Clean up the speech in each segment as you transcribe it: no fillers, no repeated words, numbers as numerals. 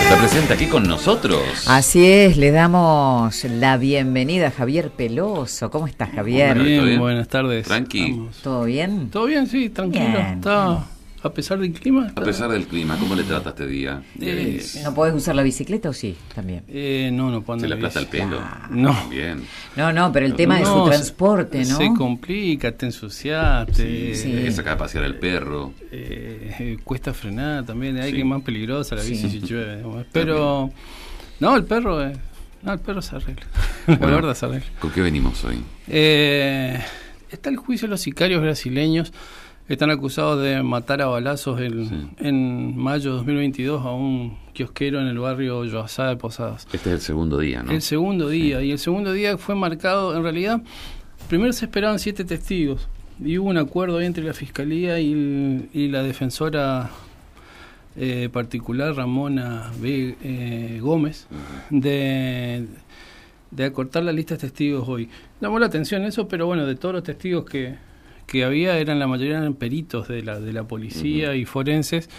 Se presenta aquí con nosotros. Así es, le damos la bienvenida a Javier Peloso. ¿Cómo estás, Javier? Bien, buenas tardes. Tranqui. ¿Todo bien? Todo bien, sí, tranquilo. Bien. Está, a pesar del clima. A pesar del clima, ¿cómo le trata este día? ¿No podés usar la bicicleta o sí? También. No puedo ¿Se le andar aplasta el pelo? No. Bien. No, pero el tema es su transporte, ¿no? Se complica, te ensuciaste. Sí. Saca a pasear el perro. Cuesta frenar también, hay Sí. que es más peligrosa la bici Sí. si llueve. Digamos. Pero, no, el perro se arregla. La verdad se arregla. ¿Con qué venimos hoy? Está el juicio de los sicarios brasileños. Están acusados de matar a balazos en mayo de 2022 a un kiosquero en el barrio Yoazá de Posadas. Este es el segundo día, ¿no? El segundo día, y el segundo día fue marcado, en realidad, primero se esperaban 7 testigos, y hubo un acuerdo ahí entre la Fiscalía y la defensora particular, Ramona B. Gómez, de acortar la lista de testigos hoy. Llamó la atención eso, pero bueno, de todos los testigos que había, la mayoría eran peritos de la policía y forenses.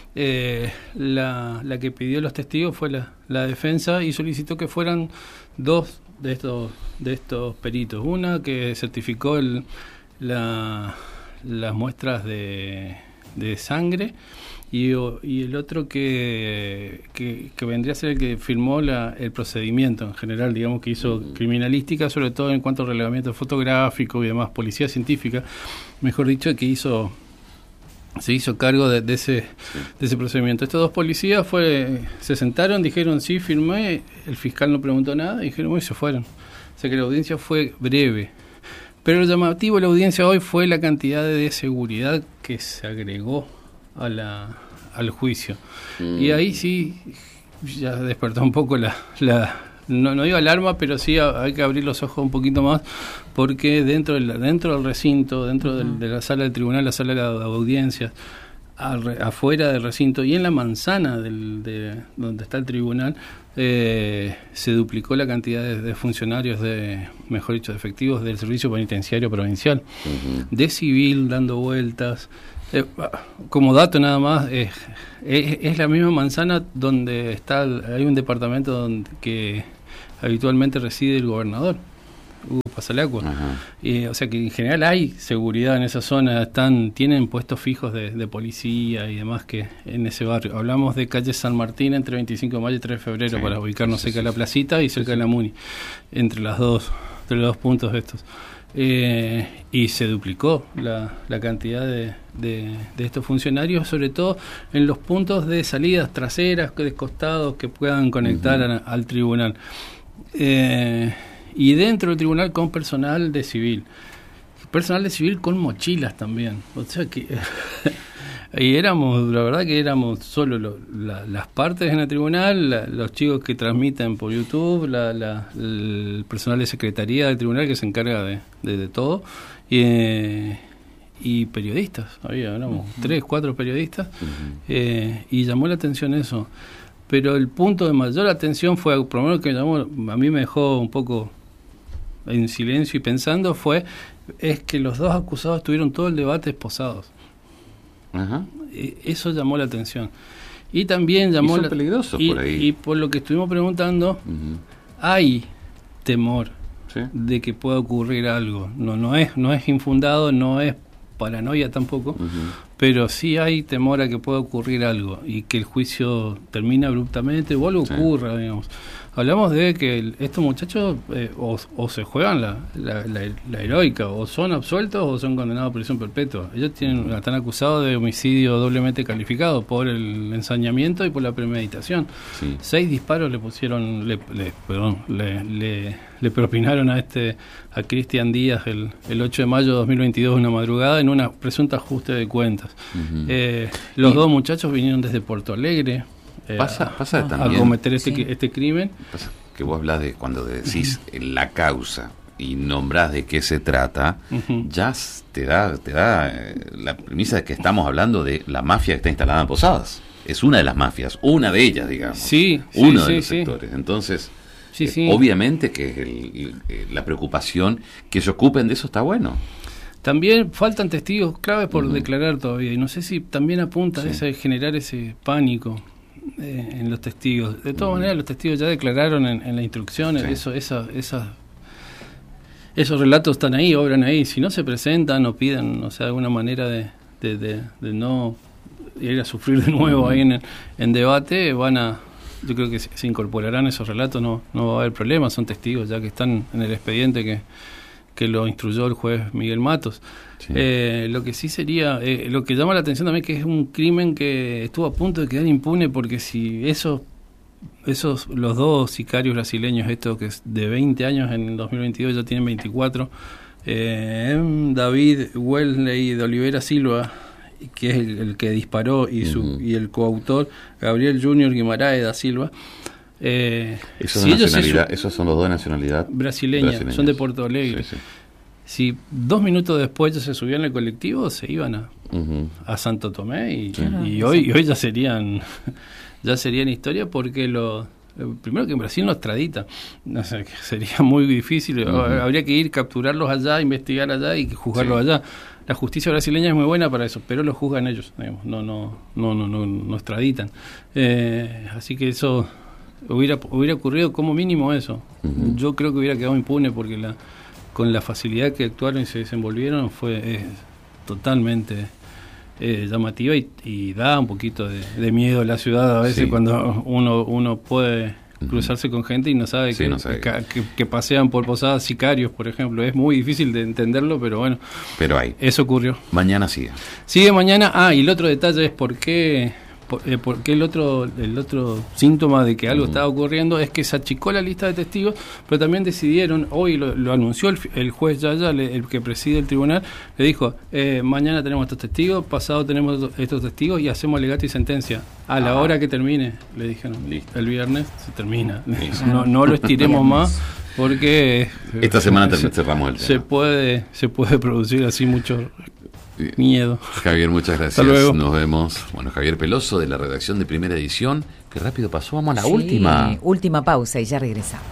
La que pidió los testigos fue la defensa y solicitó que fueran 2 de estos peritos. Una que certificó las muestras de sangre y el otro que vendría a ser el que firmó el procedimiento en general, digamos, que hizo criminalística, sobre todo en cuanto a relevamiento fotográfico y demás, policía científica, mejor dicho, que se hizo cargo de ese procedimiento. Estos 2 policías se sentaron, dijeron sí, firmé, el fiscal no preguntó nada, dijeron y se fueron. O sea que la audiencia fue breve. Pero lo llamativo de la audiencia hoy fue la cantidad de seguridad que se agregó al juicio. Y ahí sí ya despertó un poco no digo alarma, pero sí hay que abrir los ojos un poquito más, porque dentro del recinto, dentro de la sala del tribunal, la sala de audiencias, afuera del recinto y en la manzana de donde está el tribunal, se duplicó la cantidad de funcionarios, mejor dicho, de efectivos del servicio penitenciario provincial, de civil dando vueltas. Como dato nada más, es la misma manzana donde hay un departamento que habitualmente reside el gobernador, Hugo Pasalacqua. O sea que en general hay seguridad en esa zona, tienen puestos fijos de policía y demás que en ese barrio. Hablamos de calle San Martín entre 25 de mayo y 3 de febrero, para ubicarnos cerca de la placita y cerca de la Muni, entre los dos puntos estos. Y se duplicó la cantidad de estos funcionarios, sobre todo en los puntos de salidas traseras, de costados, que puedan conectar al tribunal. Y dentro del tribunal con personal de civil con mochilas también. O sea que y la verdad que éramos solo las partes en el tribunal, los chicos que transmiten por YouTube, el personal de secretaría del tribunal que se encarga de todo, y periodistas. Éramos 3, 4 periodistas, y llamó la atención eso. Pero el punto de mayor atención fue, por lo menos que a mí me dejó un poco en silencio y pensando, es que los 2 acusados tuvieron todo el debate esposados. Eso llamó la atención. Y también llamó son peligrosos por ahí. Y por lo que estuvimos preguntando, hay temor de que pueda ocurrir algo. No es infundado, no es paranoia tampoco, pero sí hay temor a que pueda ocurrir algo y que el juicio termine abruptamente o algo ocurra, digamos. Hablamos de que estos muchachos o se juegan la heroica, o son absueltos o son condenados a prisión perpetua. Ellos están acusados de homicidio doblemente calificado por el ensañamiento y por la premeditación. 6 disparos le pusieron, le propinaron a Cristian Díaz el 8 de mayo de 2022, una madrugada, en una presunta ajuste de cuentas. Los 2 muchachos vinieron desde Porto Alegre pasa a cometer este crimen. Pasa que vos hablas de cuando decís la causa y nombrás de qué se trata, ya te da la premisa de que estamos hablando de la mafia que está instalada en Posadas. Es una de las mafias, una de ellas, digamos. Uno de los sectores. Entonces, obviamente que la preocupación que se ocupen de eso está bueno. También faltan testigos claves por declarar todavía, y no sé si también apunta a generar ese pánico. en los testigos. De todas maneras, los testigos ya declararon en las instrucciones, esos relatos están ahí, obran ahí. Si no se presentan o piden, alguna manera de no ir a sufrir de nuevo ahí en debate, yo creo que se incorporarán esos relatos, no va a haber problema, son testigos ya que están en el expediente que lo instruyó el juez Miguel Matos. Sí. Lo que sí sería, lo que llama la atención también, que es un crimen que estuvo a punto de quedar impune, porque si los dos sicarios brasileños, estos que es de 20 años, en el 2022 ya tienen 24, David Wesley de Oliveira Silva, que es el que disparó, y el coautor Gabriel Júnior Guimarães da Silva, esos son los dos de nacionalidad brasileña, son de Porto Alegre. Sí. Si 2 minutos después se subían al colectivo, se iban a Santo Tomé y hoy ya serían historia, porque primero que en Brasil no extradita, sería muy difícil, habría que ir, capturarlos allá, investigar allá y juzgarlos allá. La justicia brasileña es muy buena para eso, pero lo juzgan ellos, digamos, no extraditan. Así que eso hubiera ocurrido como mínimo eso. Yo creo que hubiera quedado impune, porque con la facilidad que actuaron y se desenvolvieron fue totalmente llamativa, y da un poquito de miedo a la ciudad a veces, cuando uno puede cruzarse con gente y no sabe que pasean por Posadas sicarios, por ejemplo. Es muy difícil de entenderlo, pero bueno. Pero eso ocurrió. Mañana sigue. Sigue mañana. Y el otro detalle es por qué el otro síntoma de que algo estaba ocurriendo es que se achicó la lista de testigos, pero también decidieron, hoy lo anunció el juez Yaya, el que preside el tribunal, le dijo, mañana tenemos estos testigos, pasado tenemos estos testigos y hacemos alegato y sentencia. A la hora que termine, le dijeron, el viernes se termina. No lo estiremos más, porque esta semana cerramos el tema. Se puede producir así mucho miedo. Javier, muchas gracias. Hasta luego. Nos vemos. Bueno, Javier Peloso, de la redacción de Primera Edición. Qué rápido pasó. Vamos a la última. Última pausa y ya regresamos.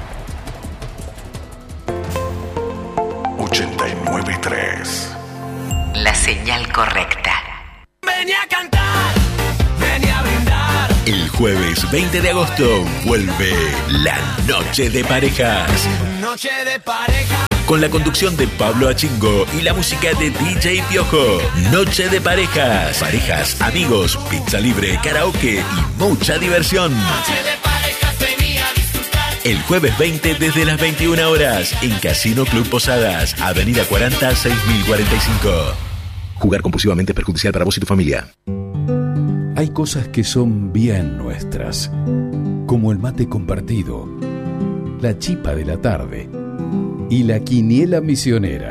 89.3. La señal correcta. Vení a cantar, vení a brindar. El jueves 20 de agosto vuelve la Noche de Parejas. Noche de pareja. Con la conducción de Pablo Achingo y la música de DJ Piojo. Noche de parejas. Parejas, amigos, pizza libre, karaoke y mucha diversión. Noche de parejas, vení a disfrutar. El jueves 20 desde las 21 horas en Casino Club Posadas, Avenida 40, 6045. Jugar compulsivamente es perjudicial para vos y tu familia. Hay cosas que son bien nuestras, como el mate compartido, la chipa de la tarde y la quiniela misionera.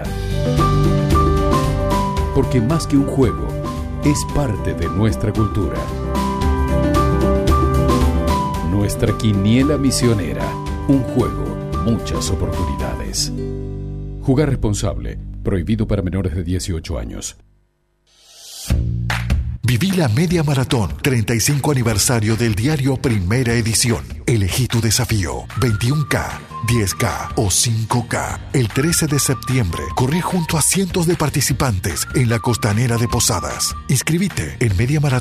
Porque más que un juego, es parte de nuestra cultura. Nuestra quiniela misionera, un juego, muchas oportunidades. Jugar responsable, prohibido para menores de 18 años. Viví la Media Maratón, 35 aniversario del diario Primera Edición. Elegí tu desafío, 21K, 10K o 5K. El 13 de septiembre, corrí junto a cientos de participantes en la costanera de Posadas. Inscribite en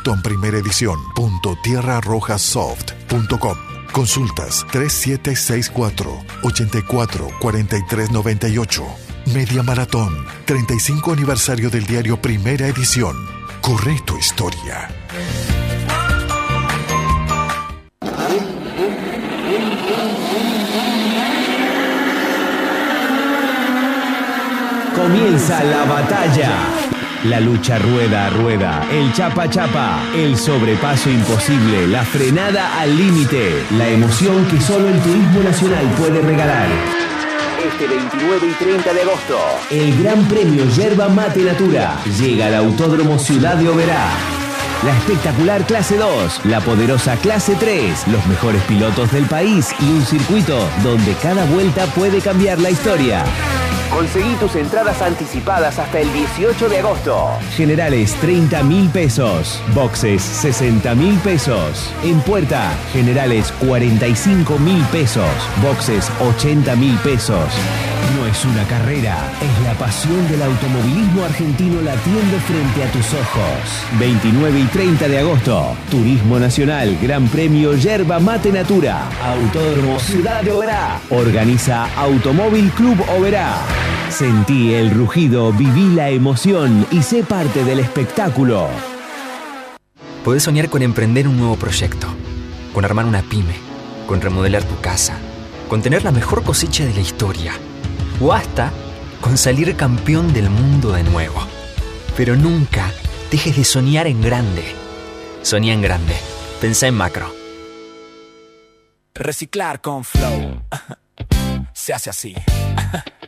mediamaratonprimeredición.tierrarrojasoft.com. Consultas 3764-844398. Media Maratón, 35 aniversario del diario Primera Edición. Corre tu historia. Comienza la batalla. La lucha rueda a rueda, el chapa chapa, el sobrepaso imposible, la frenada al límite, la emoción que solo el turismo nacional puede regalar. Este 29 y 30 de agosto, el Gran Premio Yerba Mate Natura llega al Autódromo Ciudad de Oberá. La espectacular Clase 2, la poderosa Clase 3, los mejores pilotos del país y un circuito donde cada vuelta puede cambiar la historia. Conseguí tus entradas anticipadas hasta el 18 de agosto. Generales 30.000 pesos. Boxes 60.000 pesos. En puerta, generales 45.000 pesos. Boxes 80.000 pesos. No es una carrera, es la pasión del automovilismo argentino latiendo frente a tus ojos. 29 y 30 de agosto, Turismo Nacional, Gran Premio Yerba Mate Natura, Autódromo Ciudad de Oberá. Organiza Automóvil Club Oberá. Sentí el rugido, viví la emoción y sé parte del espectáculo. Podés soñar con emprender un nuevo proyecto, con armar una pyme, con remodelar tu casa, con tener la mejor cosecha de la historia, o hasta con salir campeón del mundo de nuevo. Pero nunca dejes de soñar en grande. Soñá en grande. Pensá en macro. Reciclar con Flow. Se hace así.